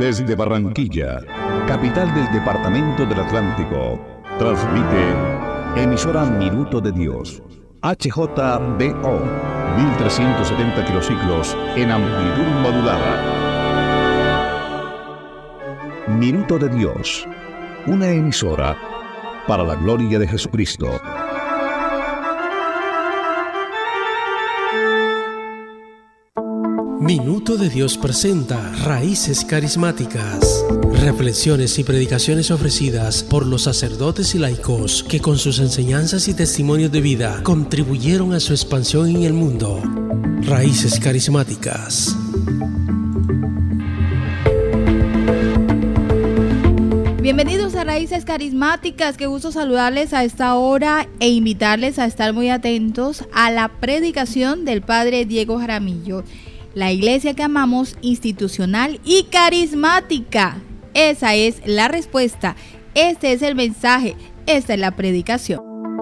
Desde Barranquilla, capital del departamento del Atlántico, transmite emisora Minuto de Dios, HJBO, 1370 kilociclos en amplitud modulada. Minuto de Dios, una emisora para la gloria de Jesucristo. Minuto de Dios presenta Raíces Carismáticas, reflexiones y predicaciones ofrecidas por los sacerdotes y laicos que con sus enseñanzas y testimonios de vida contribuyeron a su expansión en el mundo. Raíces Carismáticas. Bienvenidos a Raíces Carismáticas, qué gusto saludarles a esta hora e invitarles a estar muy atentos a la predicación del Padre Diego Jaramillo. La iglesia que amamos, institucional y carismática. Esa es la respuesta, este es el mensaje, esta es la predicación.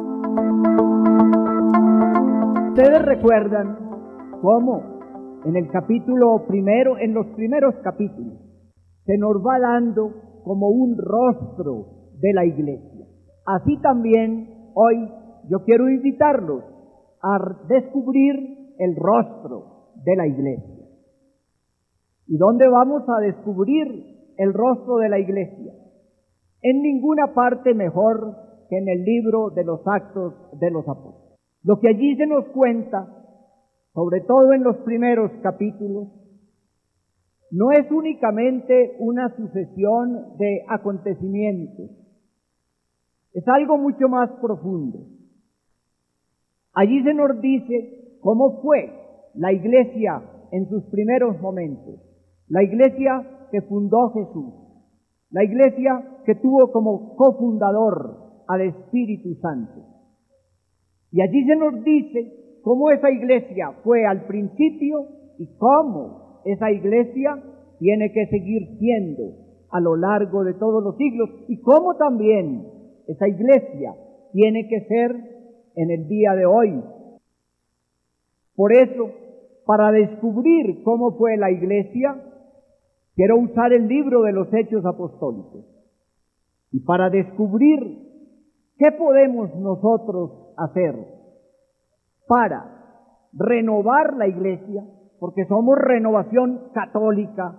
Ustedes recuerdan cómo en el capítulo primero, en los primeros capítulos, se nos va dando como un rostro de la iglesia. Así también hoy yo quiero invitarlos a descubrir el rostro de la iglesia. ¿Y dónde vamos a descubrir el rostro de la iglesia? En ninguna parte mejor que en el libro de los Actos de los Apóstoles. Lo que allí se nos cuenta, sobre todo en los primeros capítulos, no es únicamente una sucesión de acontecimientos, es algo mucho más profundo. Allí se nos dice cómo fue la iglesia en sus primeros momentos, la iglesia que fundó Jesús, la iglesia que tuvo como cofundador al Espíritu Santo. Y allí se nos dice cómo esa iglesia fue al principio y cómo esa iglesia tiene que seguir siendo a lo largo de todos los siglos y cómo también esa iglesia tiene que ser en el día de hoy. Por eso, para descubrir cómo fue la iglesia, quiero usar el libro de los Hechos Apostólicos. Y para descubrir qué podemos nosotros hacer para renovar la iglesia, porque somos renovación católica,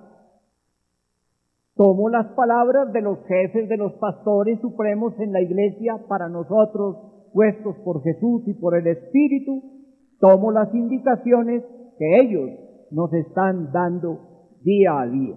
tomo las palabras de los jefes, de los pastores supremos en la iglesia para nosotros, puestos por Jesús y por el Espíritu, tomo las indicaciones que ellos nos están dando día a día.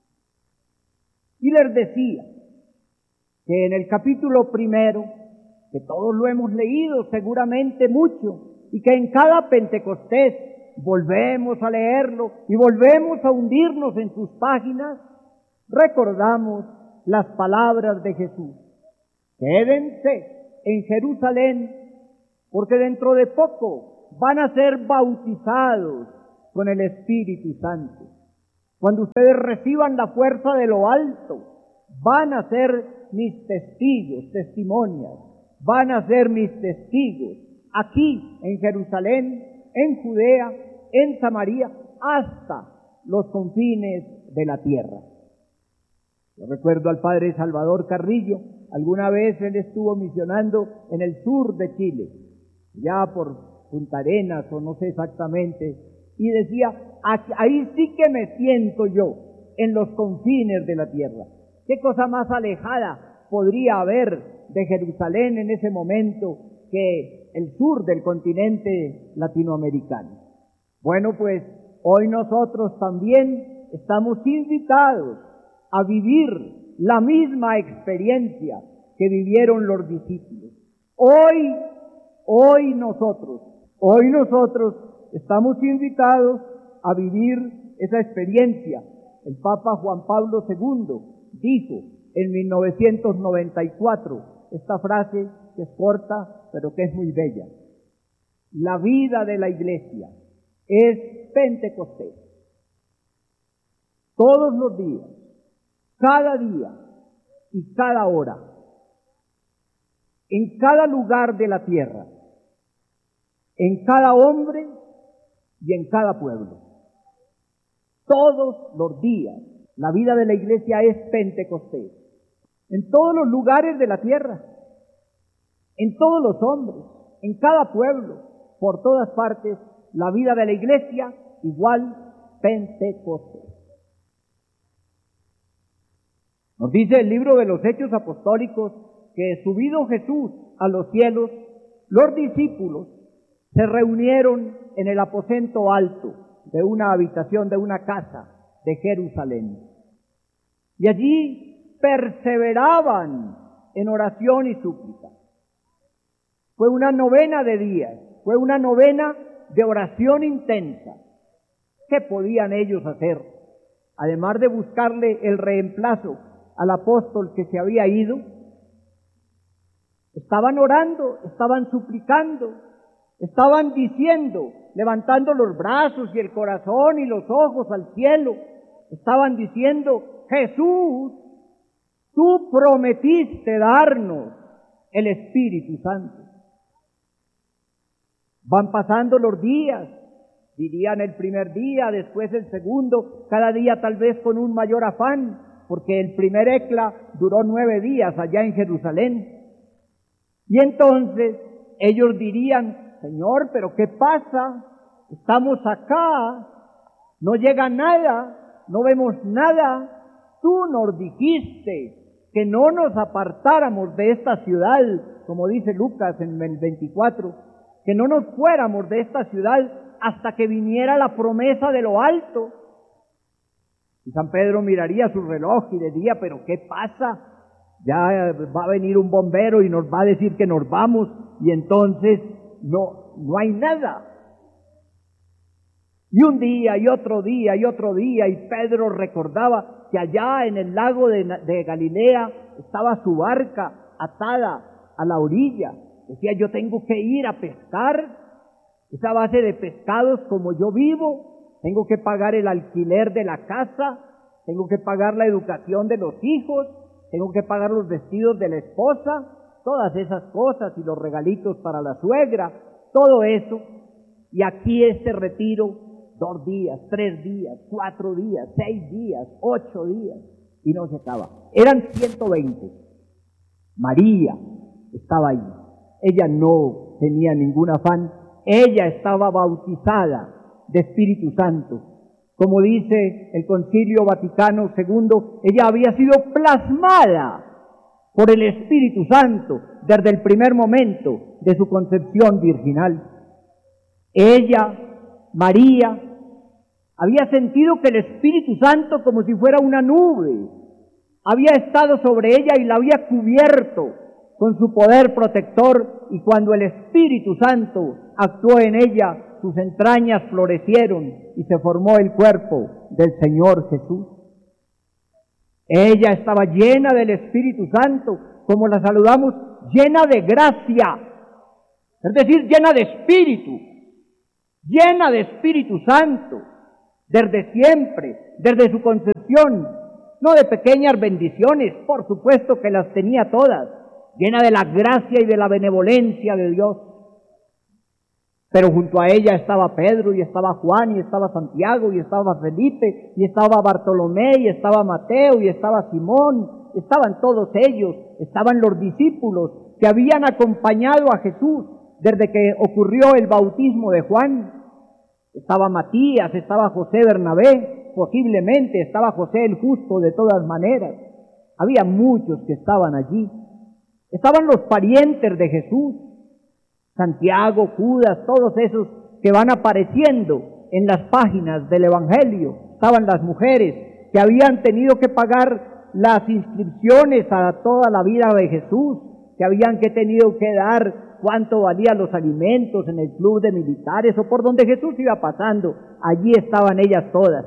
Y les decía que en el capítulo primero, que todos lo hemos leído seguramente mucho, y que en cada Pentecostés volvemos a leerlo y volvemos a hundirnos en sus páginas, recordamos las palabras de Jesús. Quédense en Jerusalén, porque dentro de poco van a ser bautizados con el Espíritu Santo. Cuando ustedes reciban la fuerza de lo alto, van a ser mis testigos, testimonias, van a ser mis testigos aquí en Jerusalén, en Judea, en Samaria, hasta los confines de la tierra. Yo recuerdo al padre Salvador Carrillo, alguna vez él estuvo misionando en el sur de Chile, ya por Punta Arenas o no sé exactamente, y decía, ahí sí que me siento yo, en los confines de la tierra. ¿Qué cosa más alejada podría haber de Jerusalén en ese momento que el sur del continente latinoamericano? Bueno, pues hoy nosotros también estamos invitados a vivir la misma experiencia que vivieron los discípulos. Hoy nosotros estamos invitados a vivir esa experiencia. El Papa Juan Pablo II dijo en 1994 esta frase que es corta, pero que es muy bella. La vida de la iglesia es Pentecostés. Todos los días, cada día y cada hora, en cada lugar de la tierra, en cada hombre y en cada pueblo. Todos los días La vida de la iglesia es Pentecostés. En todos los lugares de la tierra, en todos los hombres, en cada pueblo, por todas partes, la vida de la iglesia igual Pentecostés. Nos dice el libro de los Hechos Apostólicos que subido Jesús a los cielos, los discípulos se reunieron en el aposento alto de una habitación, de una casa de Jerusalén. Y allí perseveraban en oración y súplica. Fue una novena de días, fue una novena de oración intensa. ¿Qué podían ellos hacer? Además de buscarle el reemplazo al apóstol que se había ido, estaban orando, estaban suplicando, estaban diciendo, levantando los brazos y el corazón y los ojos al cielo, estaban diciendo: Jesús, tú prometiste darnos el Espíritu Santo. Van pasando los días, dirían el primer día, después el segundo, cada día tal vez con un mayor afán, porque el primer ecla duró 9 días allá en Jerusalén. Y entonces ellos dirían: Señor, ¿pero qué pasa? Estamos acá, no llega nada, no vemos nada. Tú nos dijiste que no nos apartáramos de esta ciudad, como dice Lucas en el 24, que no nos fuéramos de esta ciudad hasta que viniera la promesa de lo alto. Y San Pedro miraría su reloj y diría: ¿pero qué pasa? Ya va a venir un bombero y nos va a decir que nos vamos, y entonces no hay nada. Y un día y otro día y otro día, y Pedro recordaba que allá en el lago de Galilea estaba su barca atada a la orilla. Decía: yo tengo que ir a pescar esa base de pescados como yo vivo, tengo que pagar el alquiler de la casa, tengo que pagar la educación de los hijos, tengo que pagar los vestidos de la esposa, todas esas cosas, y los regalitos para la suegra, todo eso. Y aquí este retiro, 2 días, 3 días, 4 días, 6 días, 8 días, y no se acaba. Eran 120. María estaba ahí. Ella no tenía ningún afán. Ella estaba bautizada de Espíritu Santo. Como dice el Concilio Vaticano II, ella había sido plasmada por el Espíritu Santo desde el primer momento de su concepción virginal. Ella, María, había sentido que el Espíritu Santo, como si fuera una nube, había estado sobre ella y la había cubierto con su poder protector, y cuando el Espíritu Santo actuó en ella, sus entrañas florecieron y se formó el cuerpo del Señor Jesús. Ella estaba llena del Espíritu Santo, como la saludamos, llena de gracia, es decir, llena de Espíritu Santo, desde siempre, desde su concepción, no de pequeñas bendiciones, por supuesto que las tenía todas, llena de la gracia y de la benevolencia de Dios. Pero junto a ella estaba Pedro, y estaba Juan, y estaba Santiago, y estaba Felipe, y estaba Bartolomé, y estaba Mateo, y estaba Simón, estaban todos ellos, estaban los discípulos que habían acompañado a Jesús desde que ocurrió el bautismo de Juan. Estaba Matías, estaba José Bernabé, posiblemente estaba José el Justo de todas maneras. Había muchos que estaban allí. Estaban los parientes de Jesús, Santiago, Judas, todos esos que van apareciendo en las páginas del Evangelio. Estaban las mujeres que habían tenido que pagar las inscripciones a toda la vida de Jesús, que habían tenido que dar cuánto valían los alimentos en el club de militares o por donde Jesús iba pasando. Allí estaban ellas todas.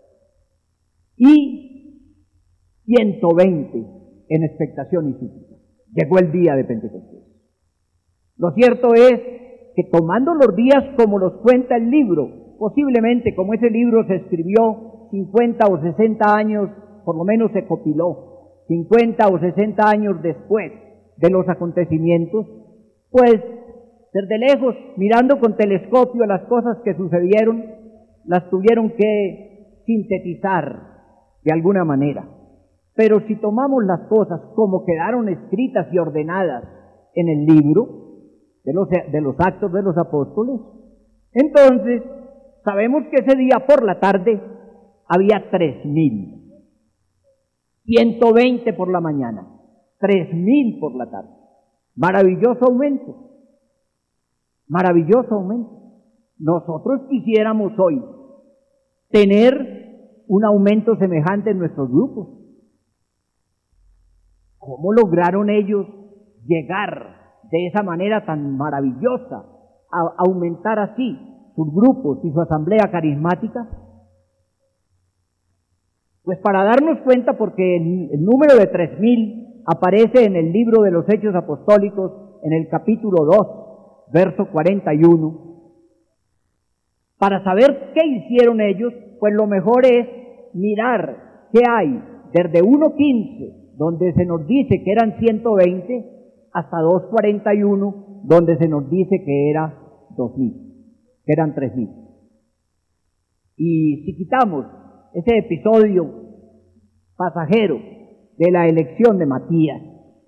Y 120 en expectación y súplica. Llegó el día de Pentecostés. Lo cierto es que tomando los días como los cuenta el libro, posiblemente como ese libro se escribió 50 o 60 años, por lo menos se copiló, 50 o 60 años después de los acontecimientos, pues desde lejos, mirando con telescopio las cosas que sucedieron, las tuvieron que sintetizar de alguna manera. Pero si tomamos las cosas como quedaron escritas y ordenadas en el libro de los Actos de los Apóstoles, entonces sabemos que ese día por la tarde había 3,000, 120 por la mañana, 3,000 por la tarde. Maravilloso aumento, maravilloso aumento. Nosotros quisiéramos hoy tener un aumento semejante en nuestros grupos. ¿Cómo lograron ellos llegar de esa manera tan maravillosa a aumentar así sus grupos y su asamblea carismática? Pues para darnos cuenta, porque el número de 3,000 aparece en el libro de los Hechos Apostólicos, en el capítulo 2, verso 41. Para saber qué hicieron ellos, pues lo mejor es mirar qué hay desde 1:15, donde se nos dice que eran 120, hasta 2:41, donde se nos dice que era 2,000, que eran 3,000. Y si quitamos ese episodio pasajero de la elección de Matías,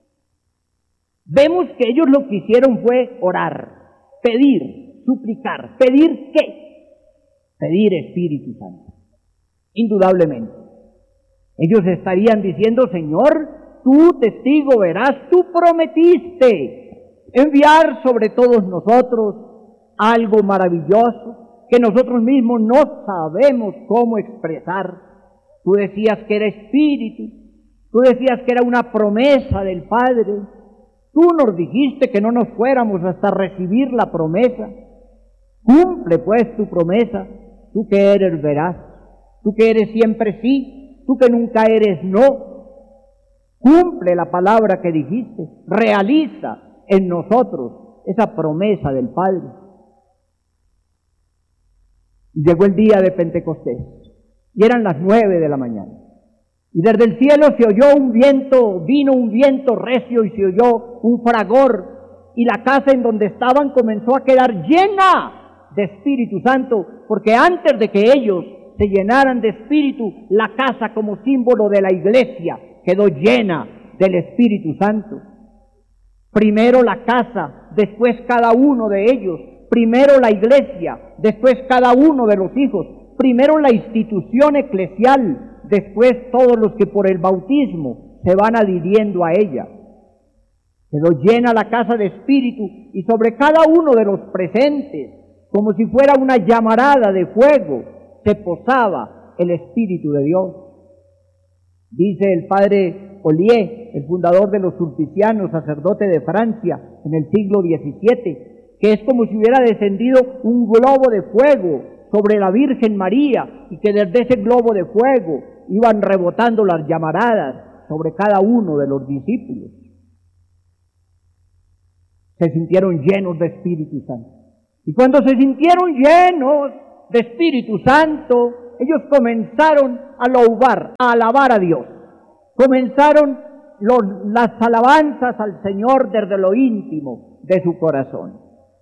vemos que ellos lo que hicieron fue orar, pedir, suplicar. ¿Pedir qué? Pedir Espíritu Santo. Indudablemente. Ellos estarían diciendo: Señor, tú, testigo verás, tú prometiste enviar sobre todos nosotros algo maravilloso que nosotros mismos no sabemos cómo expresar. Tú decías que era Espíritu, tú decías que era una promesa del Padre, tú nos dijiste que no nos fuéramos hasta recibir la promesa. Cumple pues tu promesa, tú que eres veraz, tú que eres siempre sí, tú que nunca eres no. Cumple la palabra que dijiste, realiza en nosotros esa promesa del Padre. Llegó el día de Pentecostés y eran las 9 de la mañana. Y desde el cielo se oyó un viento, vino un viento recio y se oyó un fragor, y la casa en donde estaban comenzó a quedar llena de Espíritu Santo, porque antes de que ellos se llenaran de Espíritu, la casa como símbolo de la iglesia quedó llena del Espíritu Santo. Primero la casa, después cada uno de ellos. Primero la iglesia, después cada uno de los hijos. Primero la institución eclesial, después todos los que por el bautismo se van adhiriendo a ella. Quedó llena la casa de Espíritu, y sobre cada uno de los presentes, como si fuera una llamarada de fuego, se posaba el Espíritu de Dios. Dice el padre Ollier, el fundador de los sulpicianos, sacerdote de Francia en el siglo XVII, que es como si hubiera descendido un globo de fuego sobre la Virgen María, y que desde ese globo de fuego iban rebotando las llamaradas sobre cada uno de los discípulos. Se sintieron llenos de Espíritu Santo. Y cuando se sintieron llenos de Espíritu Santo, ellos comenzaron a louvar, a alabar a Dios. Comenzaron las alabanzas al Señor desde lo íntimo de su corazón.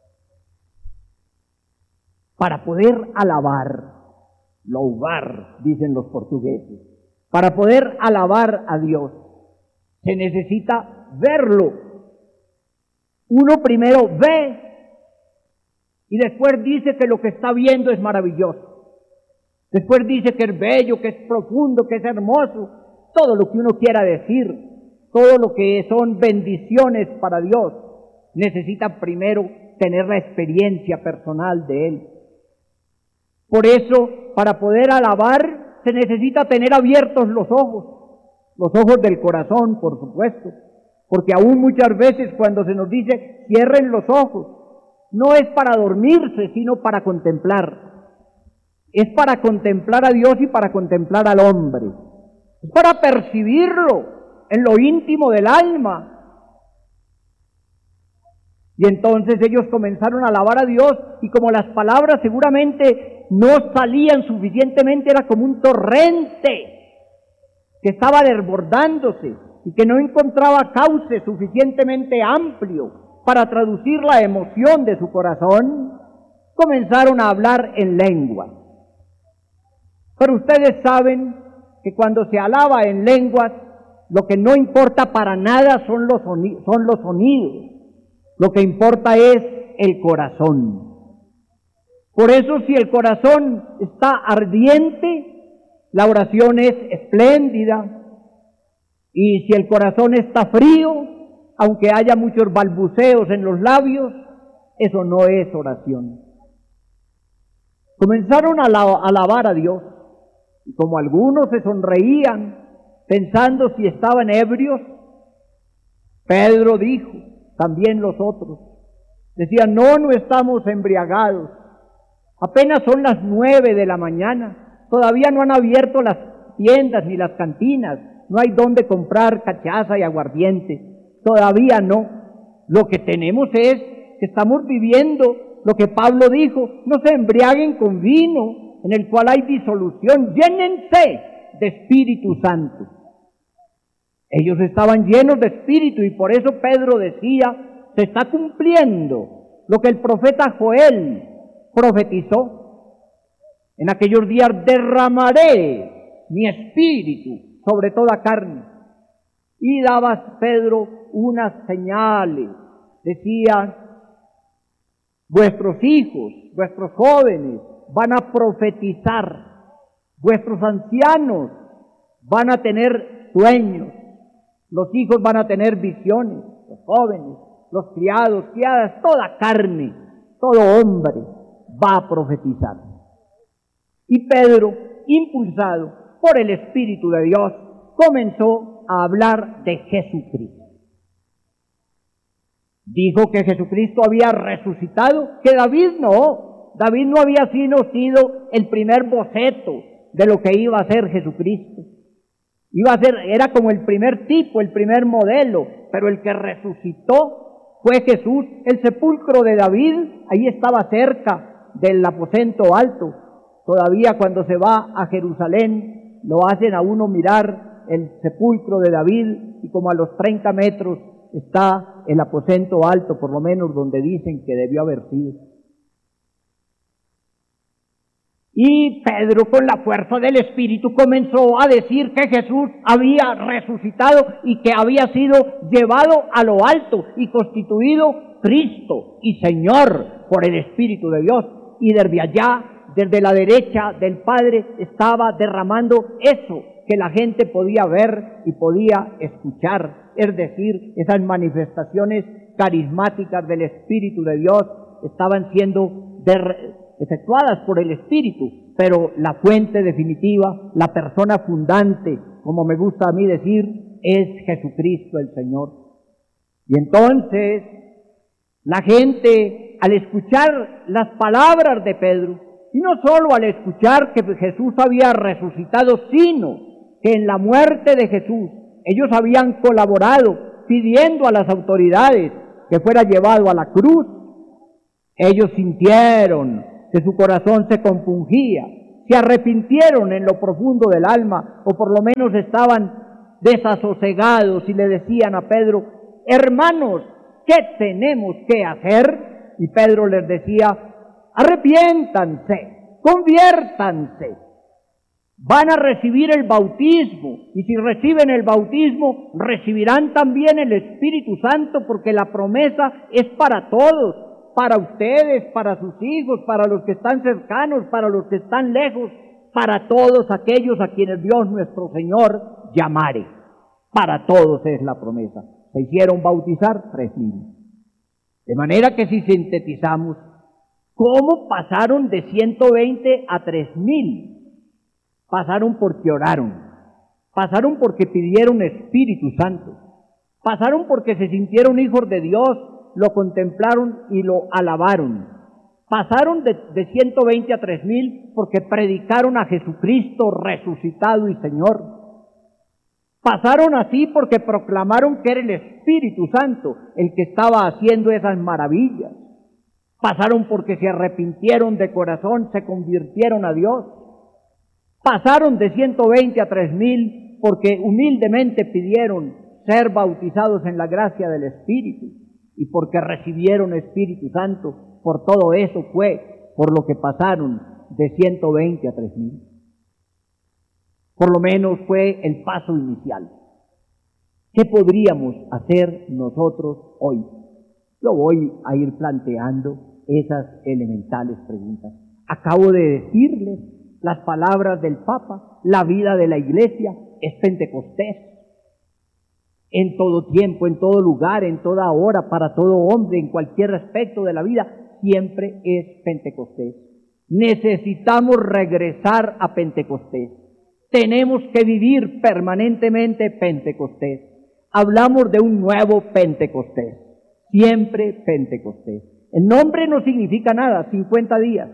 Para poder alabar, louvar, dicen los portugueses, para poder alabar a Dios, se necesita verlo. Uno primero ve y después dice que lo que está viendo es maravilloso. Después dice que es bello, que es profundo, que es hermoso. Todo lo que uno quiera decir, todo lo que son bendiciones para Dios, necesita primero tener la experiencia personal de Él. Por eso, para poder alabar, se necesita tener abiertos los ojos del corazón, por supuesto, porque aún muchas veces cuando se nos dice cierren los ojos, no es para dormirse, sino para contemplar. Es para contemplar a Dios y para contemplar al hombre. Es para percibirlo en lo íntimo del alma. Y entonces ellos comenzaron a alabar a Dios, y como las palabras seguramente no salían suficientemente, era como un torrente que estaba desbordándose y que no encontraba cauce suficientemente amplio para traducir la emoción de su corazón, comenzaron a hablar en lengua. Pero ustedes saben que cuando se alaba en lenguas, lo que no importa para nada son los sonidos. Lo que importa es el corazón. Por eso, si el corazón está ardiente, la oración es espléndida. Y si el corazón está frío, aunque haya muchos balbuceos en los labios, eso no es oración. Comenzaron a alabar a Dios, y como algunos se sonreían pensando si estaban ebrios, Pedro dijo, también los otros, decían, no estamos embriagados, apenas son las 9 de la mañana, todavía no han abierto las tiendas ni las cantinas, no hay dónde comprar cachaza y aguardiente, todavía no. Lo que tenemos es que estamos viviendo lo que Pablo dijo, no se embriaguen con vino, en el cual hay disolución, llénense de Espíritu Santo. Ellos estaban llenos de Espíritu y por eso Pedro decía, se está cumpliendo lo que el profeta Joel profetizó. En aquellos días derramaré mi Espíritu sobre toda carne. Y daba Pedro unas señales, decía, vuestros hijos, vuestros jóvenes van a profetizar, vuestros ancianos van a tener sueños, los hijos van a tener visiones, los jóvenes, los criados, criadas, toda carne, todo hombre va a profetizar. Y Pedro, impulsado por el Espíritu de Dios, comenzó a hablar de Jesucristo. Dijo que Jesucristo había resucitado, que David no había sido el primer boceto de lo que iba a ser Jesucristo. Era como el primer tipo, el primer modelo, pero el que resucitó fue Jesús. El sepulcro de David, ahí estaba cerca del aposento alto. Todavía cuando se va a Jerusalén, lo hacen a uno mirar el sepulcro de David, y como a los 30 metros está el aposento alto, por lo menos donde dicen que debió haber sido. Y Pedro, con la fuerza del Espíritu, comenzó a decir que Jesús había resucitado y que había sido llevado a lo alto y constituido Cristo y Señor por el Espíritu de Dios. Y desde allá, desde la derecha del Padre, estaba derramando eso que la gente podía ver y podía escuchar, es decir, esas manifestaciones carismáticas del Espíritu de Dios estaban siendo efectuadas por el Espíritu, pero la fuente definitiva, la persona fundante, como me gusta a mí decir, es Jesucristo el Señor. Y entonces, la gente, al escuchar las palabras de Pedro, y no solo al escuchar que Jesús había resucitado, sino que en la muerte de Jesús ellos habían colaborado pidiendo a las autoridades que fuera llevado a la cruz, ellos sintieron que su corazón se compungía, se arrepintieron en lo profundo del alma, o por lo menos estaban desasosegados y le decían a Pedro, hermanos, ¿qué tenemos que hacer? Y Pedro les decía, arrepiéntanse, conviértanse, van a recibir el bautismo, y si reciben el bautismo, recibirán también el Espíritu Santo, porque la promesa es para todos, para ustedes, para sus hijos, para los que están cercanos, para los que están lejos, para todos aquellos a quienes Dios nuestro Señor llamare. Para todos es la promesa. Se hicieron bautizar 3,000. De manera que si sintetizamos, ¿cómo pasaron de 120 a 3,000? Pasaron porque oraron, pasaron porque pidieron Espíritu Santo, pasaron porque se sintieron hijos de Dios, lo contemplaron y lo alabaron. Pasaron de 120 a 3,000 porque predicaron a Jesucristo resucitado y Señor. Pasaron así porque proclamaron que era el Espíritu Santo el que estaba haciendo esas maravillas. Pasaron porque se arrepintieron de corazón, se convirtieron a Dios. Pasaron de 120 a 3,000 porque humildemente pidieron ser bautizados en la gracia del Espíritu y porque recibieron Espíritu Santo. Por todo eso fue por lo que pasaron de 120 a 3,000. Por lo menos fue el paso inicial. ¿Qué podríamos hacer nosotros hoy? Yo voy a ir planteando esas elementales preguntas. Acabo de decirles las palabras del Papa, la vida de la Iglesia es Pentecostés. En todo tiempo, en todo lugar, en toda hora, para todo hombre, en cualquier aspecto de la vida, siempre es Pentecostés. Necesitamos regresar a Pentecostés. Tenemos que vivir permanentemente Pentecostés. Hablamos de un nuevo Pentecostés. Siempre Pentecostés. El nombre no significa nada, 50 días.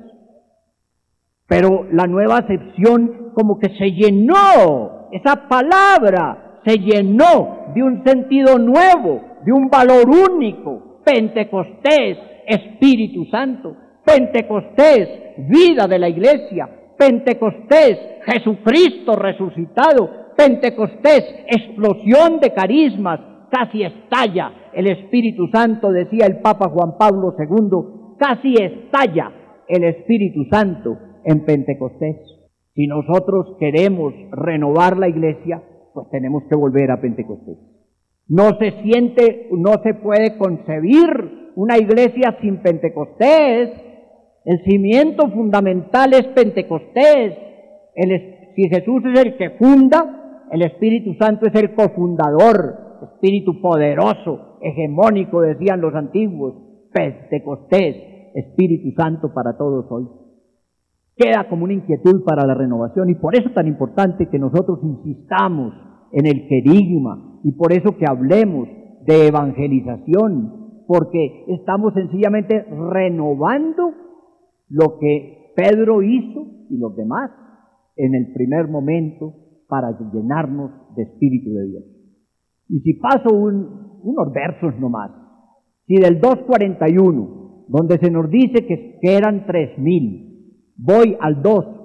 Pero la nueva acepción como que se llenó, esa palabra se llenó de un sentido nuevo, de un valor único. Pentecostés, Espíritu Santo. Pentecostés, vida de la Iglesia. Pentecostés, Jesucristo resucitado. Pentecostés, explosión de carismas. Casi estalla el Espíritu Santo, decía el Papa Juan Pablo II, casi estalla el Espíritu Santo en Pentecostés. Si nosotros queremos renovar la Iglesia, pues tenemos que volver a Pentecostés. No se puede concebir una iglesia sin Pentecostés. El cimiento fundamental es Pentecostés. Si Jesús es el que funda, el Espíritu Santo es el cofundador. Espíritu poderoso, hegemónico, decían los antiguos. Pentecostés, Espíritu Santo para todos hoy. Queda como una inquietud para la renovación, y por eso es tan importante que nosotros insistamos en el querigma, y por eso que hablemos de evangelización, porque estamos sencillamente renovando lo que Pedro hizo y los demás en el primer momento para llenarnos de Espíritu de Dios. Y si paso unos versos nomás, si del 2:41, donde se nos dice que eran 3,000, voy al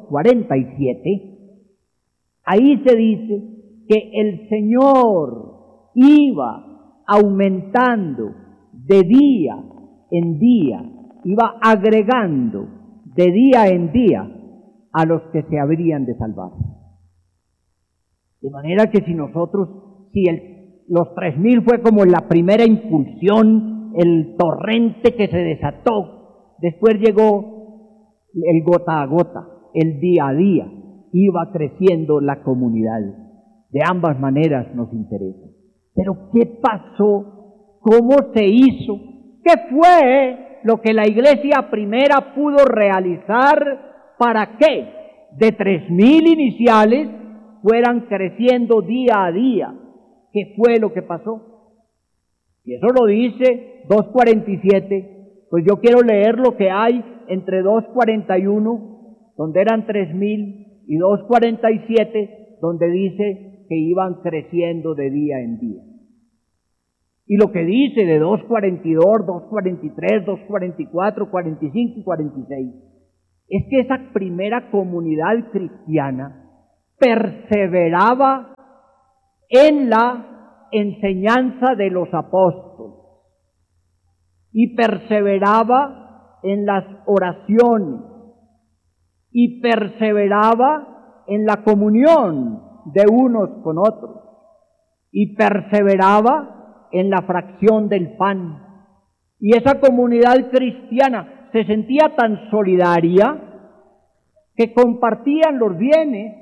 2:47, ahí se dice que el Señor iba aumentando de día en día, iba agregando de día en día a los que se habrían de salvar. De manera que si los 3,000 fue como la primera impulsión, el torrente que se desató, después llegó el gota a gota, el día a día, iba creciendo la comunidad. De ambas maneras nos interesa. Pero ¿qué pasó? ¿Cómo se hizo? ¿Qué fue lo que la Iglesia primera pudo realizar para que de 3,000 iniciales fueran creciendo día a día? ¿Qué fue lo que pasó? Y eso lo dice 2:47, pues yo quiero leer lo que hay entre 2:41, donde eran 3,000, y 2:47, donde dice que iban creciendo de día en día. Y lo que dice de 2:42, 2:43, 2:44, 45 y 46, es que esa primera comunidad cristiana perseveraba en la enseñanza de los apóstoles y perseveraba en las oraciones y perseveraba en la comunión de unos con otros y perseveraba en la fracción del pan. Y esa comunidad cristiana se sentía tan solidaria que compartían los bienes,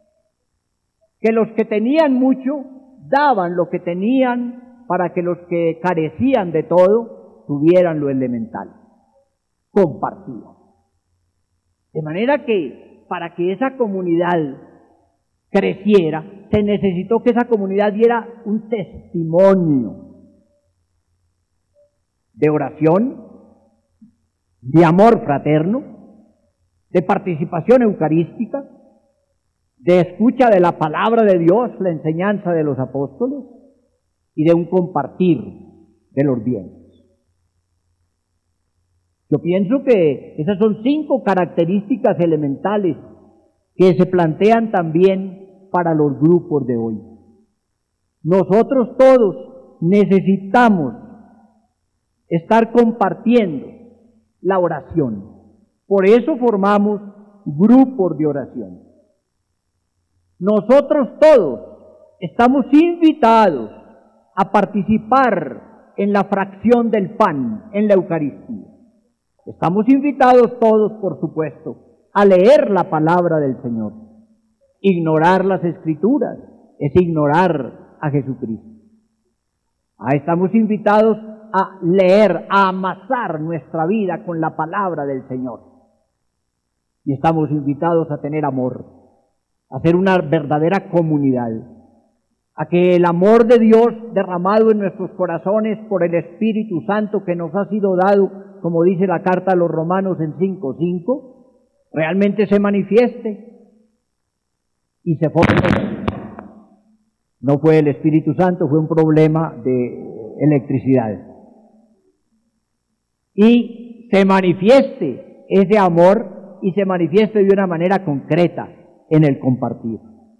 que los que tenían mucho daban lo que tenían para que los que carecían de todo tuvieran lo elemental. Compartían. De manera que para que esa comunidad creciera, se necesitó que esa comunidad diera un testimonio de oración, de amor fraterno, de participación eucarística, de escucha de la palabra de Dios, la enseñanza de los apóstoles, y de un compartir de los bienes. Yo pienso que esas son 5 características elementales que se plantean también para los grupos de hoy. Nosotros todos necesitamos estar compartiendo la oración. Por eso formamos grupos de oración. nosotros todos estamos invitados a participar en la fracción del pan, en la Eucaristía. Estamos invitados todos, por supuesto, a leer la palabra del Señor. Ignorar las Escrituras es ignorar a Jesucristo. Estamos invitados a leer, a amasar nuestra vida con la palabra del Señor. Y estamos invitados a tener amor, a ser una verdadera comunidad, a que el amor de Dios derramado en nuestros corazones por el Espíritu Santo que nos ha sido dado, como dice la carta a los Romanos en 5:5, realmente se manifieste y se forme. No fue el Espíritu Santo, fue un problema de electricidad. Y se manifieste ese amor y se manifieste de una manera concreta en el compartir.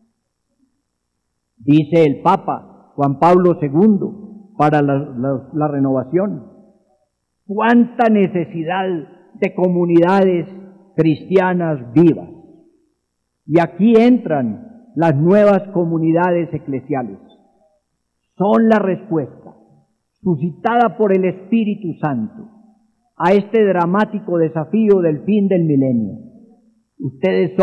Dice el Papa Juan Pablo II para la renovación: cuánta necesidad de comunidades cristianas vivas. Y aquí entran las nuevas comunidades eclesiales. Son la respuesta suscitada por el Espíritu Santo a este dramático desafío del fin del milenio. Ustedes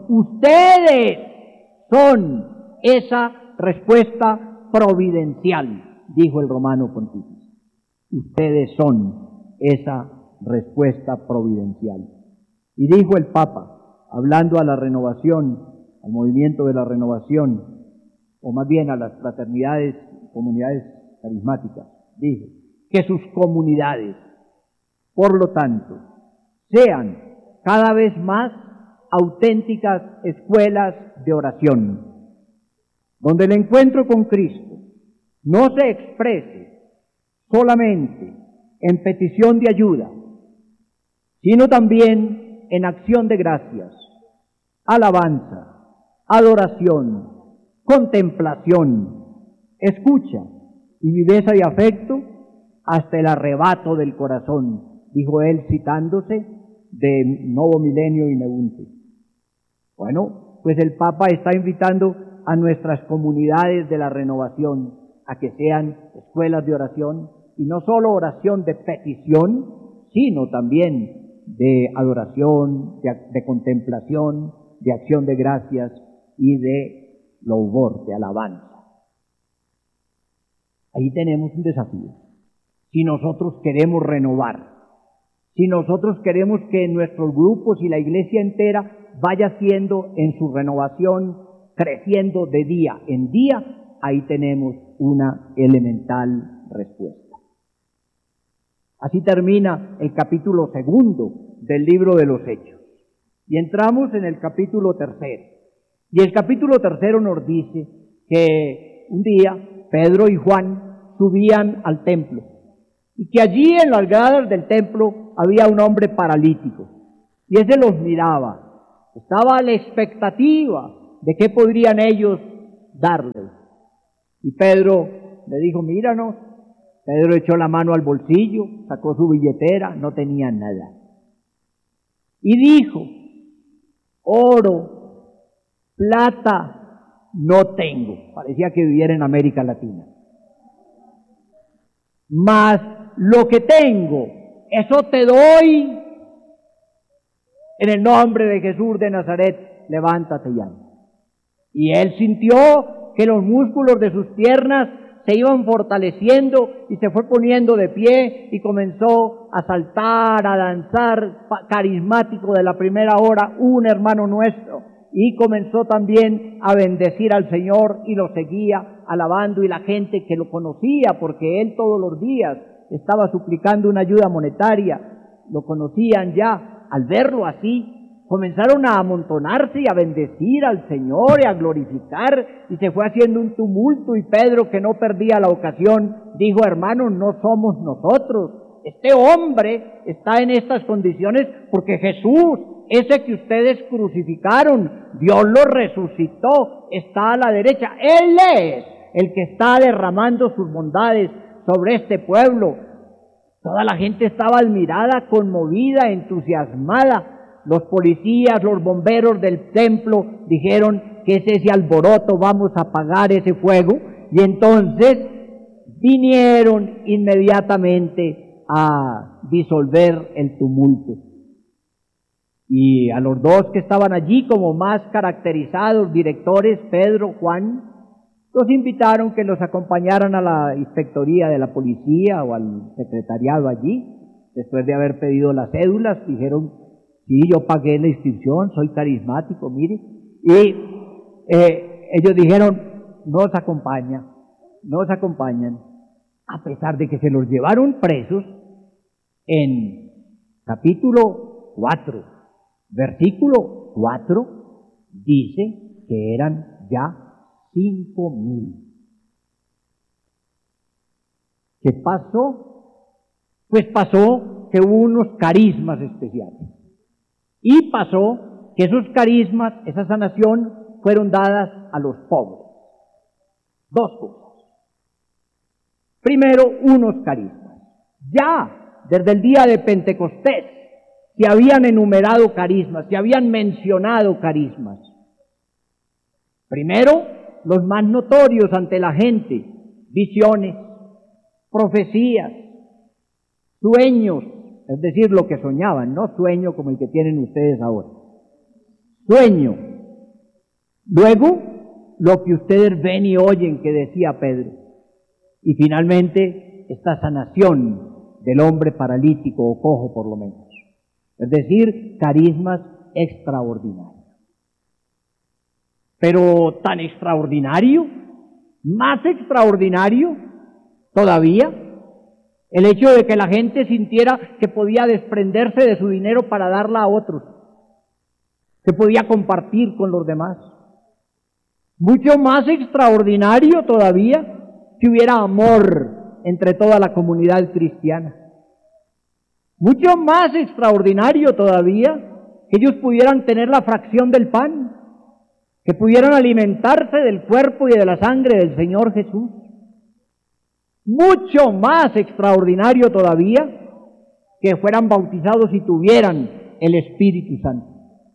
son esa respuesta providencial, dijo el romano pontífice. Ustedes son esa respuesta providencial. Y dijo el Papa, hablando a la renovación, al movimiento de la renovación, o más bien a las fraternidades, comunidades carismáticas, dijo que sus comunidades, por lo tanto, sean cada vez más auténticas escuelas de oración, donde el encuentro con Cristo no se exprese solamente en petición de ayuda, sino también en acción de gracias, alabanza, adoración, contemplación, escucha y viveza de afecto hasta el arrebato del corazón, dijo él citándose de Novo Milenio Ineunte. Bueno, pues el Papa está invitando a nuestras comunidades de la renovación a que sean escuelas de oración, y no solo oración de petición, sino también de adoración, de contemplación, de acción de gracias y de louvor, de alabanza. Ahí tenemos un desafío. Si nosotros queremos renovar, si nosotros queremos que nuestros grupos y la iglesia entera vaya siendo en su renovación, creciendo de día en día, ahí tenemos una elemental respuesta. Así termina el capítulo 2 del libro de los Hechos. Y entramos en el capítulo 3. Y el capítulo 3 nos dice que un día Pedro y Juan subían al templo y que allí en las gradas del templo había un hombre paralítico. Y ese los miraba. Estaba a la expectativa de qué podrían ellos darle. Y Pedro le dijo, míranos. Pedro echó la mano al bolsillo, sacó su billetera, no tenía nada. Y dijo, oro, plata, no tengo. Parecía que viviera en América Latina. Mas lo que tengo, eso te doy. En el nombre de Jesús de Nazaret, levántate y anda. Y él sintió que los músculos de sus piernas se iban fortaleciendo y se fue poniendo de pie y comenzó a saltar, a danzar, carismático de la primera hora, un hermano nuestro, y comenzó también a bendecir al Señor y lo seguía alabando, y la gente que lo conocía, porque él todos los días estaba suplicando una ayuda monetaria, lo conocían ya. Al verlo así, comenzaron a amontonarse y a bendecir al Señor y a glorificar, y se fue haciendo un tumulto, y Pedro, que no perdía la ocasión, dijo, hermanos, no somos nosotros, este hombre está en estas condiciones porque Jesús, ese que ustedes crucificaron, Dios lo resucitó, está a la derecha, Él es el que está derramando sus bondades sobre este pueblo. Toda la gente estaba admirada, conmovida, entusiasmada. los policías, los bomberos del templo dijeron: ¿qué es ese alboroto? Vamos a apagar ese fuego. Y entonces vinieron inmediatamente a disolver el tumulto. Y a los dos que estaban allí como más caracterizados, directores, Pedro, Juan, los invitaron que los acompañaran a la inspectoría de la policía o al secretariado allí. Después de haber pedido las cédulas, dijeron: sí, yo pagué la inscripción, soy carismático, mire. Y ellos dijeron: nos acompañan, a pesar de que se los llevaron presos. En capítulo 4, versículo 4, dice que eran ya 5,000. ¿Qué pasó? Pues pasó que hubo unos carismas especiales. Y pasó que esos carismas, esa sanación, fueron dadas a los pobres. Dos cosas. Primero, unos carismas. Ya desde el día de Pentecostés se habían enumerado carismas, se habían mencionado carismas. Primero, los más notorios ante la gente: visiones, profecías, sueños, es decir, lo que soñaban, no sueño como el que tienen ustedes ahora. Sueño. Luego, lo que ustedes ven y oyen que decía Pedro. Y finalmente, esta sanación del hombre paralítico o cojo por lo menos. Es decir, carismas extraordinarios. Pero tan extraordinario, más extraordinario todavía, el hecho de que la gente sintiera que podía desprenderse de su dinero para darla a otros, que podía compartir con los demás. Mucho más extraordinario todavía si hubiera amor entre toda la comunidad cristiana. Mucho más extraordinario todavía que ellos pudieran tener la fracción del pan, que pudieran alimentarse del cuerpo y de la sangre del Señor Jesús. Mucho más extraordinario todavía que fueran bautizados y tuvieran el Espíritu Santo.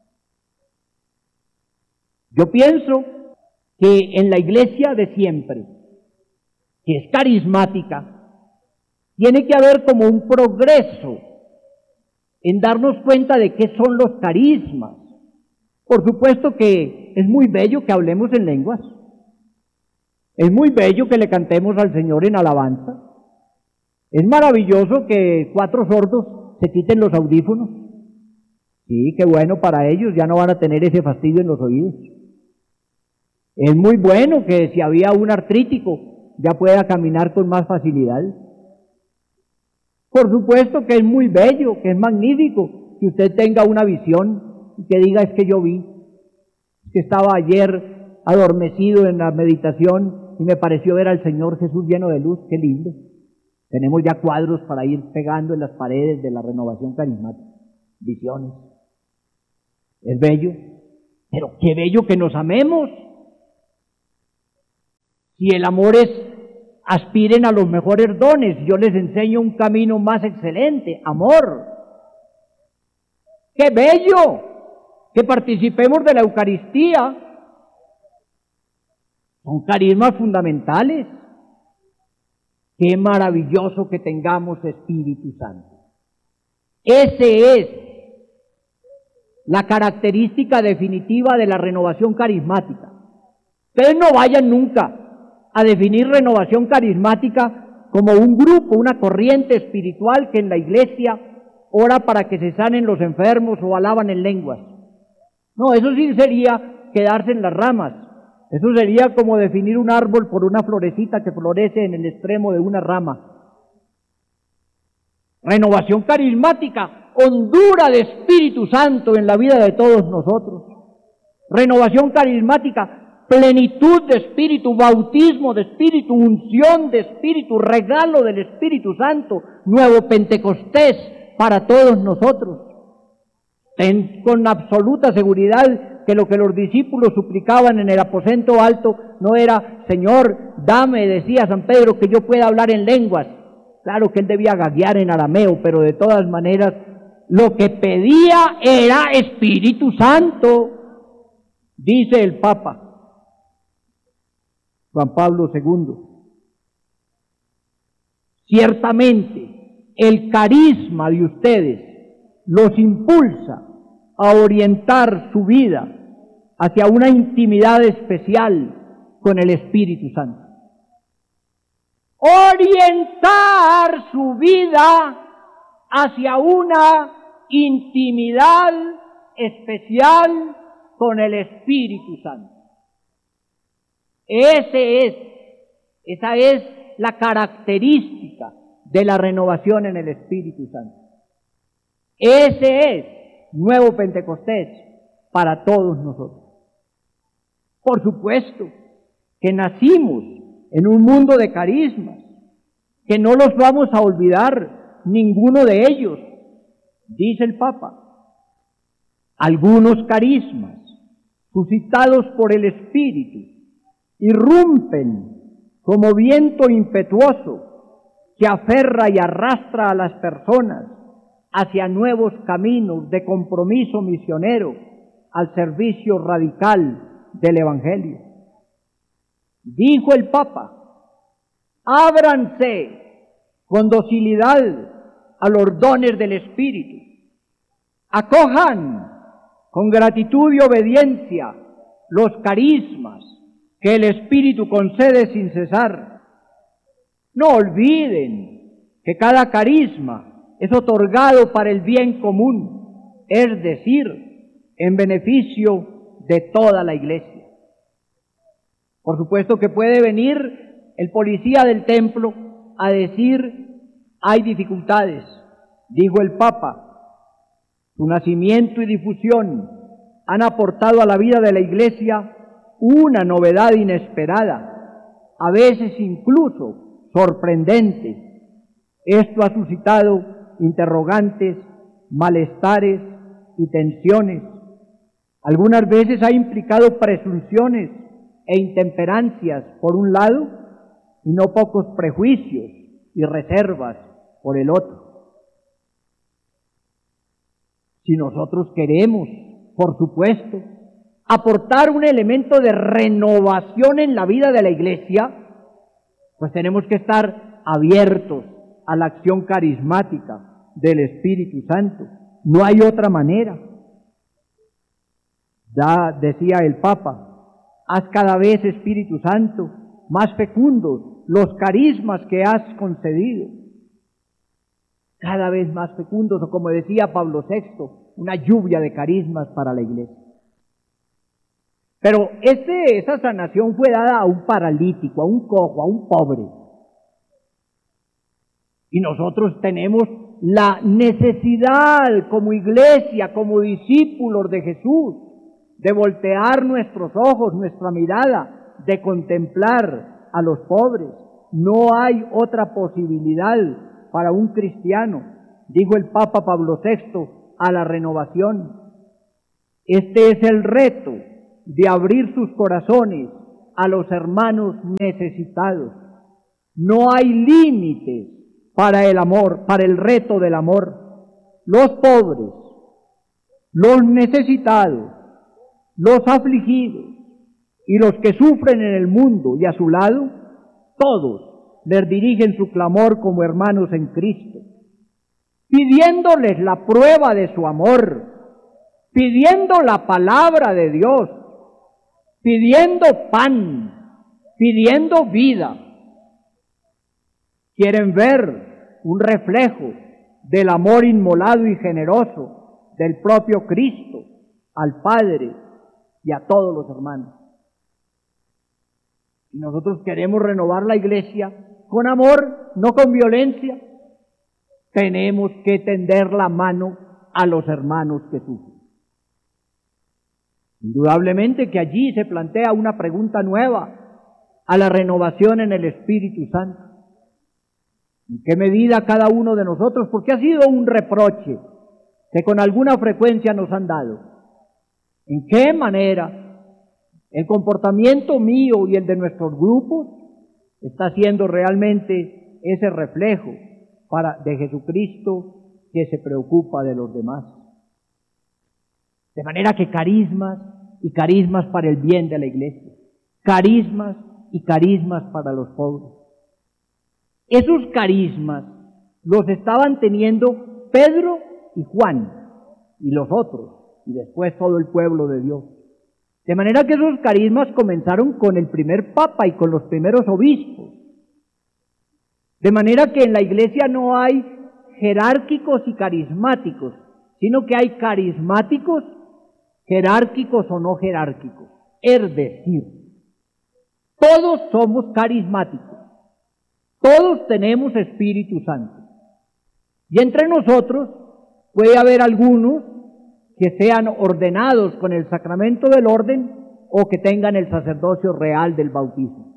Yo pienso que en la iglesia de siempre, que es carismática, tiene que haber como un progreso en darnos cuenta de qué son los carismas. Por supuesto que es muy bello que hablemos en lenguas, es muy bello que le cantemos al Señor en alabanza, es maravilloso que 4 sordos se quiten los audífonos. Sí, qué bueno para ellos, ya no van a tener ese fastidio en los oídos. Es muy bueno que si había un artrítico ya pueda caminar con más facilidad. Por supuesto que es muy bello, que es magnífico que usted tenga una visión y que diga: es que yo vi, que estaba ayer adormecido en la meditación y me pareció ver al Señor Jesús lleno de luz. Qué lindo. Tenemos ya cuadros para ir pegando en las paredes de la renovación carismática. Visiones. Es bello, pero qué bello que nos amemos. Si el amor es: aspiren a los mejores dones, yo les enseño un camino más excelente: amor. ¡Qué bello! Que participemos de la Eucaristía. Son carismas fundamentales. ¡Qué maravilloso que tengamos Espíritu Santo! Ese es la característica definitiva de la renovación carismática. Ustedes no vayan nunca a definir renovación carismática como un grupo, una corriente espiritual que en la iglesia ora para que se sanen los enfermos o alaban en lenguas. No, eso sí sería quedarse en las ramas. Eso sería como definir un árbol por una florecita que florece en el extremo de una rama. Renovación carismática, hondura de Espíritu Santo en la vida de todos nosotros. Renovación carismática, plenitud de Espíritu, bautismo de Espíritu, unción de Espíritu, regalo del Espíritu Santo, nuevo Pentecostés para todos nosotros. Ten con absoluta seguridad que lo que los discípulos suplicaban en el aposento alto no era: Señor, dame, decía San Pedro, que yo pueda hablar en lenguas. Claro que él debía gaguear en arameo, pero de todas maneras lo que pedía era Espíritu Santo, dice el Papa Juan Pablo II. Ciertamente, el carisma de ustedes los impulsa a orientar su vida hacia una intimidad especial con el Espíritu Santo. Orientar su vida hacia una intimidad especial con el Espíritu Santo. Esa es la característica de la renovación en el Espíritu Santo. Ese es nuevo Pentecostés para todos nosotros. Por supuesto que nacimos en un mundo de carismas, que no los vamos a olvidar ninguno de ellos, dice el Papa. Algunos carismas, suscitados por el Espíritu, irrumpen como viento impetuoso que aferra y arrastra a las personas hacia nuevos caminos de compromiso misionero al servicio radical del Evangelio. Dijo el Papa: ábranse con docilidad a los dones del Espíritu, acojan con gratitud y obediencia los carismas que el Espíritu concede sin cesar. No olviden que cada carisma es otorgado para el bien común, es decir, en beneficio de toda la Iglesia. Por supuesto que puede venir el policía del templo a decir: hay dificultades. Dijo el Papa: su nacimiento y difusión han aportado a la vida de la Iglesia una novedad inesperada, a veces incluso sorprendente. Esto ha suscitado interrogantes, malestares y tensiones. Algunas veces ha implicado presunciones e intemperancias por un lado, y no pocos prejuicios y reservas por el otro. Si nosotros queremos, por supuesto, aportar un elemento de renovación en la vida de la Iglesia, pues tenemos que estar abiertos a la acción carismática del Espíritu Santo. No hay otra manera. Decía el Papa: haz cada vez, Espíritu Santo, más fecundos los carismas que has concedido. Cada vez más fecundos, o como decía Pablo VI, una lluvia de carismas para la Iglesia. Pero esa sanación fue dada a un paralítico, a un cojo, a un pobre. Y nosotros tenemos la necesidad como Iglesia, como discípulos de Jesús, de voltear nuestros ojos, nuestra mirada, de contemplar a los pobres. No hay otra posibilidad para un cristiano, dijo el Papa Pablo VI, a la renovación. Este es el reto de abrir sus corazones a los hermanos necesitados. No hay límites para el amor, para el reto del amor. Los pobres, los necesitados, los afligidos y los que sufren en el mundo y a su lado, todos les dirigen su clamor como hermanos en Cristo, pidiéndoles la prueba de su amor, pidiendo la palabra de Dios, pidiendo pan, pidiendo vida. Quieren ver un reflejo del amor inmolado y generoso del propio Cristo al Padre y a todos los hermanos. Y nosotros queremos renovar la Iglesia con amor, no con violencia. Tenemos que tender la mano a los hermanos que sufren. Indudablemente que allí se plantea una pregunta nueva a la renovación en el Espíritu Santo. ¿En qué medida cada uno de nosotros? Porque ha sido un reproche que con alguna frecuencia nos han dado. ¿En qué manera el comportamiento mío y el de nuestros grupos está siendo realmente ese reflejo de Jesucristo que se preocupa de los demás. De manera que carismas y carismas para el bien de la iglesia, carismas y carismas para los pobres. Esos carismas los estaban teniendo Pedro y Juan y los otros, y después todo el pueblo de Dios. De manera que esos carismas comenzaron con el primer papa y con los primeros obispos. De manera que en la iglesia no hay jerárquicos y carismáticos, sino que hay carismáticos, jerárquicos o no jerárquicos. Es decir, todos somos carismáticos, todos tenemos Espíritu Santo. Y entre nosotros puede haber algunos que sean ordenados con el sacramento del orden o que tengan el sacerdocio real del bautismo.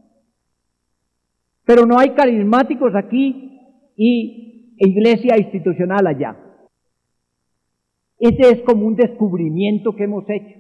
Pero no hay carismáticos aquí y iglesia institucional allá. Ese es como un descubrimiento que hemos hecho.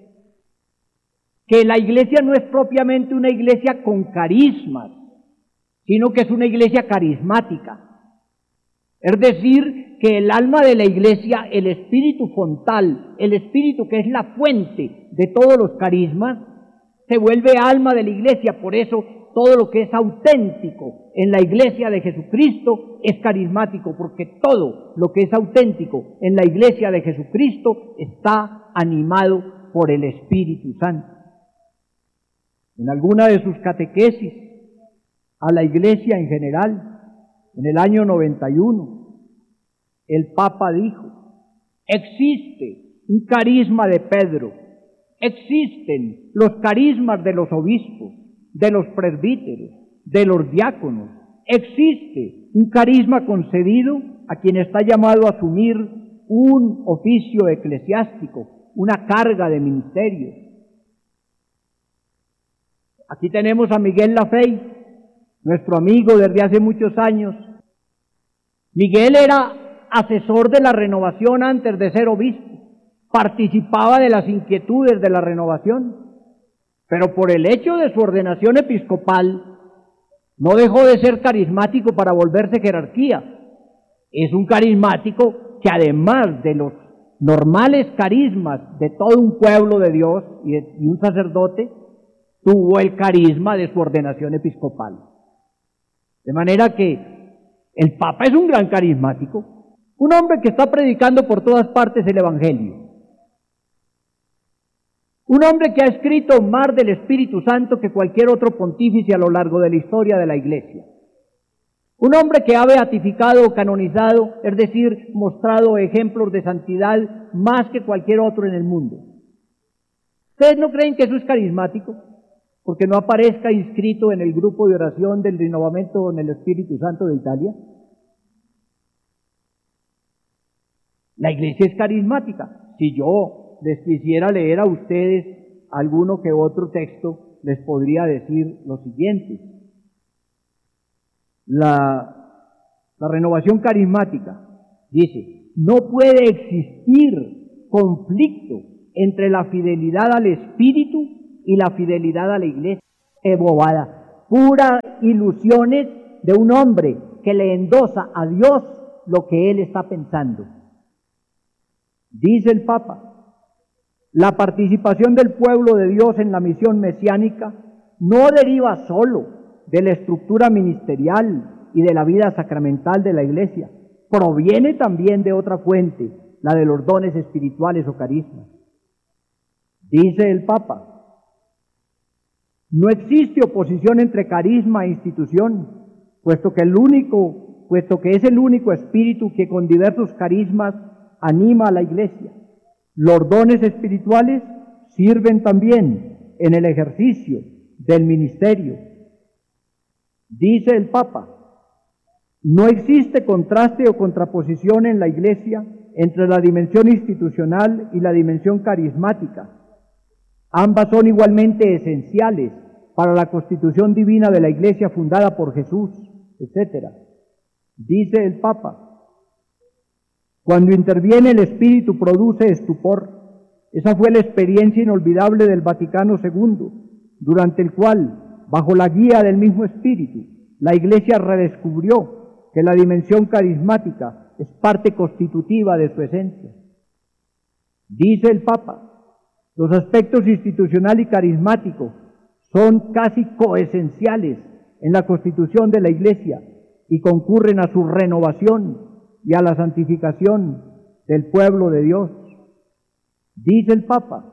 Que la iglesia no es propiamente una iglesia con carismas, sino que es una iglesia carismática. Es decir, que el alma de la iglesia, el espíritu fontal, el espíritu que es la fuente de todos los carismas, se vuelve alma de la iglesia. Por eso todo lo que es auténtico en la iglesia de Jesucristo es carismático, porque todo lo que es auténtico en la iglesia de Jesucristo está animado por el Espíritu Santo. En alguna de sus catequesis a la iglesia en general, en el año 91, el Papa dijo: existe un carisma de Pedro, existen los carismas de los obispos, de los presbíteros, de los diáconos, existe un carisma concedido a quien está llamado a asumir un oficio eclesiástico, una carga de ministerio. Aquí tenemos a Miguel Lafey, nuestro amigo desde hace muchos años. Miguel era asesor de la renovación antes de ser obispo, participaba de las inquietudes de la renovación, pero por el hecho de su ordenación episcopal no dejó de ser carismático para volverse jerarquía. Es un carismático que, además de los normales carismas de todo un pueblo de Dios y un sacerdote, tuvo el carisma de su ordenación episcopal. De manera que el Papa es un gran carismático, un hombre que está predicando por todas partes el Evangelio, un hombre que ha escrito más del Espíritu Santo que cualquier otro pontífice a lo largo de la historia de la Iglesia, un hombre que ha beatificado o canonizado, es decir, mostrado ejemplos de santidad más que cualquier otro en el mundo. ¿Ustedes no creen que eso es carismático? Porque no aparezca inscrito en el grupo de oración del renovamiento en el Espíritu Santo de Italia. La iglesia es carismática. Si yo les quisiera leer a ustedes alguno que otro texto, les podría decir lo siguiente. La renovación carismática dice: no puede existir conflicto entre la fidelidad al Espíritu y la fidelidad a la iglesia. ¡Qué bobada! Puras ilusiones de un hombre que le endosa a Dios lo que él está pensando. Dice el Papa: la participación del pueblo de Dios en la misión mesiánica no deriva solo de la estructura ministerial y de la vida sacramental de la iglesia, proviene también de otra fuente, la de los dones espirituales o carismas. Dice el Papa: no existe oposición entre carisma e institución, puesto que es el único espíritu que con diversos carismas anima a la iglesia. Los dones espirituales sirven también en el ejercicio del ministerio. Dice el Papa: no existe contraste o contraposición en la iglesia entre la dimensión institucional y la dimensión carismática. Ambas son igualmente esenciales para la constitución divina de la iglesia fundada por Jesús, etc. Dice el Papa: cuando interviene el Espíritu produce estupor. Esa fue la experiencia inolvidable del Vaticano II, durante el cual, bajo la guía del mismo Espíritu, la iglesia redescubrió que la dimensión carismática es parte constitutiva de su esencia. Dice el Papa, los aspectos institucional y carismático son casi coesenciales en la constitución de la Iglesia y concurren a su renovación y a la santificación del pueblo de Dios. Dice el Papa,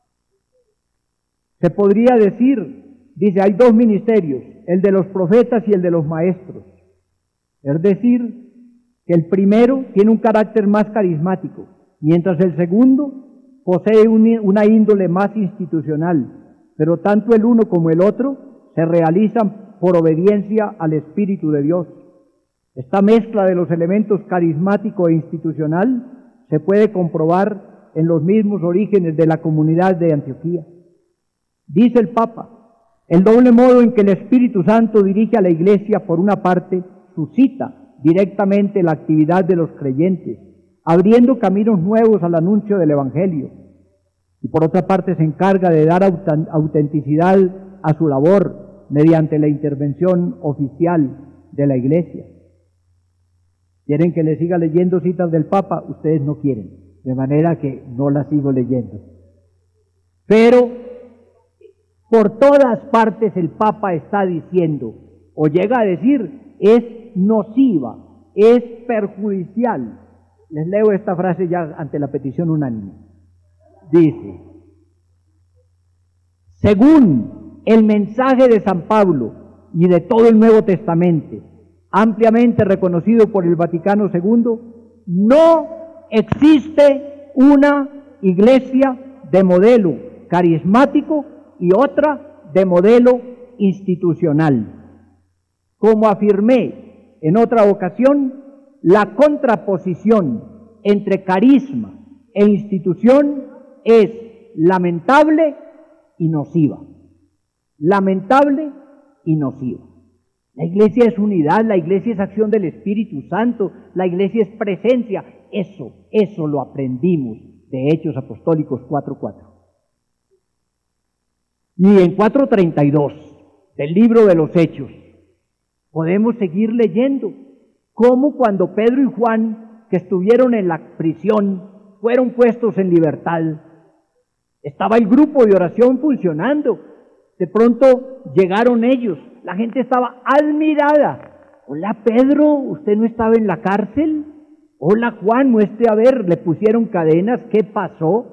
se podría decir, dice, hay dos ministerios, el de los profetas y el de los maestros. Es decir, que el primero tiene un carácter más carismático, mientras el segundo posee una índole más institucional, pero tanto el uno como el otro se realizan por obediencia al Espíritu de Dios. Esta mezcla de los elementos carismático e institucional se puede comprobar en los mismos orígenes de la comunidad de Antioquía. Dice el Papa, el doble modo en que el Espíritu Santo dirige a la Iglesia, por una parte, suscita directamente la actividad de los creyentes, abriendo caminos nuevos al anuncio del Evangelio, y por otra parte se encarga de dar autenticidad a su labor mediante la intervención oficial de la Iglesia. ¿Quieren que les siga leyendo citas del Papa? Ustedes no quieren, de manera que no las sigo leyendo. Pero por todas partes el Papa está diciendo, o llega a decir, es nociva, es perjudicial. Les leo esta frase ya ante la petición unánime. Dice, según el mensaje de San Pablo y de todo el Nuevo Testamento, ampliamente reconocido por el Vaticano II, no existe una iglesia de modelo carismático y otra de modelo institucional. Como afirmé en otra ocasión, la contraposición entre carisma e institución es lamentable y nociva. Lamentable y nociva. La Iglesia es unidad, la Iglesia es acción del Espíritu Santo, la Iglesia es presencia. Eso lo aprendimos de Hechos Apostólicos 4:4. Y en 4:32 del libro de los Hechos podemos seguir leyendo cómo cuando Pedro y Juan, que estuvieron en la prisión, fueron puestos en libertad, estaba el grupo de oración funcionando. De pronto llegaron ellos, la gente estaba admirada. Hola Pedro, ¿usted no estaba en la cárcel? Hola Juan, muestre a ver, le pusieron cadenas, ¿qué pasó?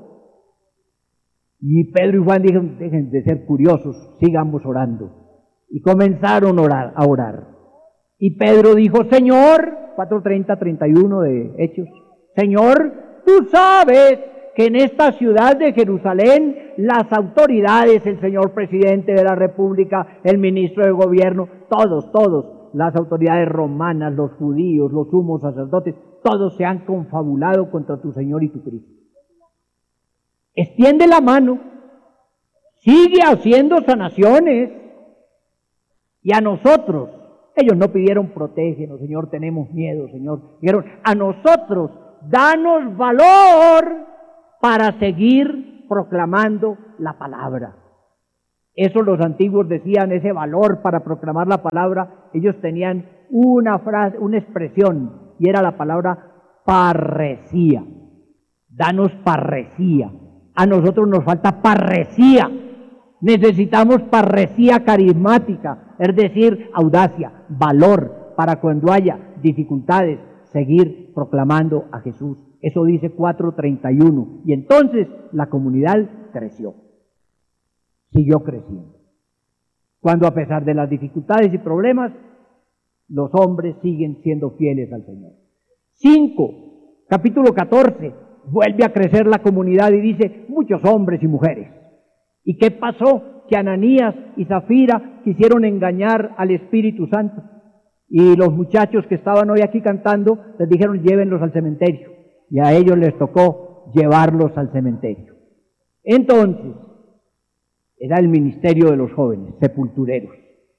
Y Pedro y Juan dijeron, dejen de ser curiosos, sigamos orando. Y comenzaron a orar. Y Pedro dijo, Señor, 4:30-31 de Hechos, Señor, tú sabes que en esta ciudad de Jerusalén las autoridades, el señor presidente de la República, el ministro de gobierno, todos, las autoridades romanas, los judíos, los sumos sacerdotes, todos se han confabulado contra tu Señor y tu Cristo. Extiende la mano, sigue haciendo sanaciones, y a nosotros, ellos no pidieron protégenos, Señor, tenemos miedo, Señor, dijeron, a nosotros, danos valor para seguir proclamando la palabra. Eso los antiguos decían, ese valor para proclamar la palabra, ellos tenían una frase, una expresión, y era la palabra parresía. Danos parresía. A nosotros nos falta parresía. Necesitamos parresía carismática, es decir, audacia, valor, para cuando haya dificultades, seguir proclamando a Jesús. Eso dice 4:31. Y entonces la comunidad creció, siguió creciendo. Cuando a pesar de las dificultades y problemas, los hombres siguen siendo fieles al Señor. 5, capítulo 14, vuelve a crecer la comunidad y dice, muchos hombres y mujeres. ¿Y qué pasó? Que Ananías y Zafira quisieron engañar al Espíritu Santo. Y los muchachos que estaban hoy aquí cantando, les dijeron, llévenlos al cementerio. Y a ellos les tocó llevarlos al cementerio. Entonces, era el ministerio de los jóvenes, sepultureros.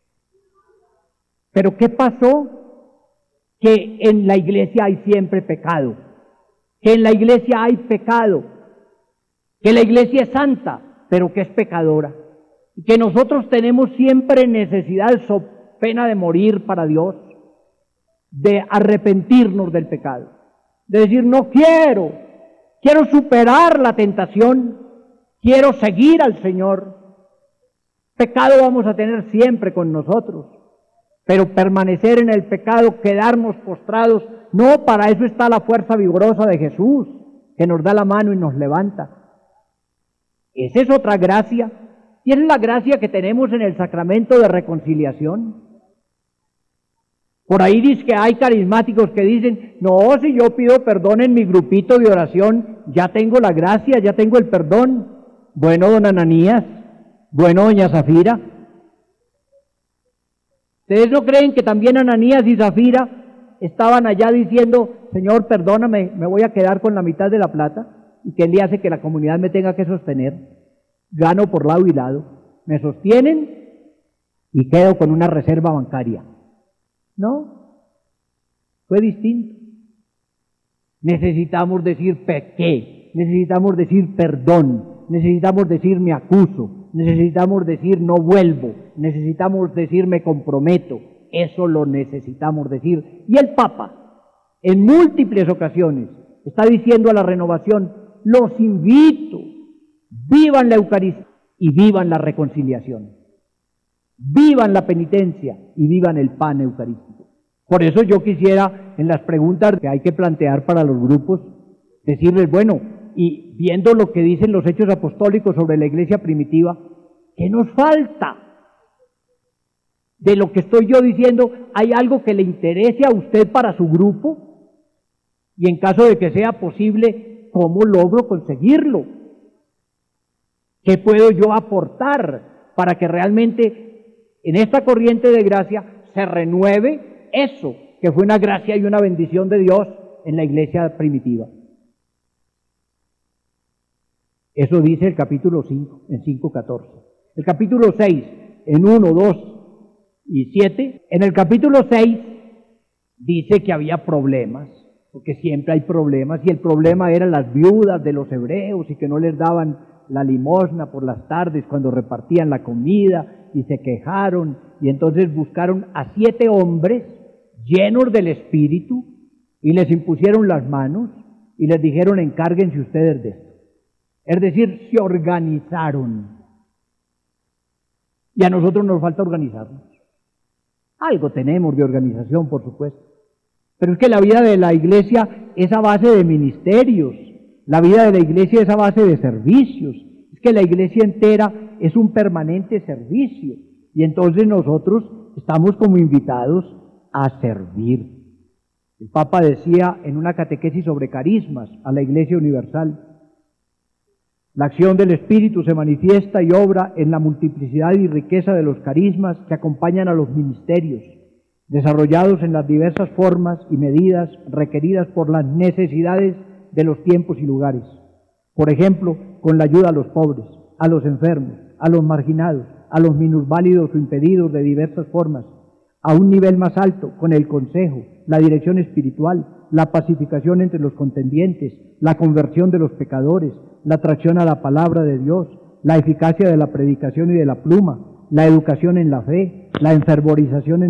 Pero ¿qué pasó? Que en la iglesia hay siempre pecado. Que en la iglesia hay pecado. Que la iglesia es santa, pero que es pecadora. Y que nosotros tenemos siempre necesidad, so pena de morir para Dios, de arrepentirnos del pecado. de decir, no quiero superar la tentación, quiero seguir al Señor. Pecado vamos a tener siempre con nosotros, pero permanecer en el pecado, quedarnos postrados, no, para eso está la fuerza vigorosa de Jesús, que nos da la mano y nos levanta. Esa es otra gracia, y es la gracia que tenemos en el sacramento de reconciliación. Por ahí dice que hay carismáticos que dicen, no, si yo pido perdón en mi grupito de oración, ya tengo la gracia, ya tengo el perdón. Bueno, don Ananías, bueno, doña Zafira, ¿ustedes no creen que también Ananías y Zafira estaban allá diciendo, Señor, perdóname, me voy a quedar con la mitad de la plata? ¿Y qué le hace que la comunidad me tenga que sostener? Gano por lado y lado, me sostienen y quedo con una reserva bancaria. No, fue distinto. Necesitamos decir pequé, necesitamos decir perdón, necesitamos decir me acuso, necesitamos decir no vuelvo, necesitamos decir me comprometo. Eso lo necesitamos decir. Y el Papa, en múltiples ocasiones, está diciendo a la renovación, los invito, vivan la Eucaristía y vivan la reconciliación. Vivan la penitencia y vivan el pan eucarístico. Por eso yo quisiera, en las preguntas que hay que plantear para los grupos, decirles, bueno, y viendo lo que dicen los hechos apostólicos sobre la iglesia primitiva, ¿qué nos falta? De lo que estoy yo diciendo, ¿hay algo que le interese a usted para su grupo? Y en caso de que sea posible, ¿cómo logro conseguirlo? ¿Qué puedo yo aportar para que realmente en esta corriente de gracia se renueve eso que fue una gracia y una bendición de Dios en la iglesia primitiva? Eso dice el capítulo 5, en 5:14. El capítulo 6, en 1, 2 y 7. En el capítulo 6 dice que había problemas, porque siempre hay problemas, y el problema eran las viudas de los hebreos y que no les daban la limosna por las tardes cuando repartían la comida, y se quejaron, y entonces buscaron a 7 hombres llenos del Espíritu y les impusieron las manos y les dijeron, encárguense ustedes de esto. Es decir, se organizaron. Y a nosotros nos falta organizarnos. Algo tenemos de organización, por supuesto. Pero es que la vida de la iglesia es a base de ministerios. La vida de la iglesia es a base de servicios. Es que la iglesia entera es un permanente servicio. Y entonces nosotros estamos como invitados a servir. El Papa decía en una catequesis sobre carismas a la Iglesia Universal, la acción del Espíritu se manifiesta y obra en la multiplicidad y riqueza de los carismas que acompañan a los ministerios, desarrollados en las diversas formas y medidas requeridas por las necesidades de los tiempos y lugares. Por ejemplo, con la ayuda a los pobres, a los enfermos, a los marginados, a los minusválidos o impedidos de diversas formas, a un nivel más alto, con el consejo, la dirección espiritual, la pacificación entre los contendientes, la conversión de los pecadores, la atracción a la palabra de Dios, la eficacia de la predicación y de la pluma, la educación en la fe, la enfervorización en